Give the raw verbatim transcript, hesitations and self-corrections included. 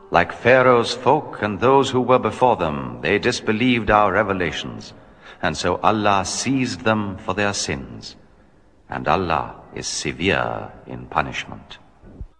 Like Pharaoh's folk and those who were before them, they disbelieved our revelations, and so Allah seized them for their sins, and Allah is severe in punishment.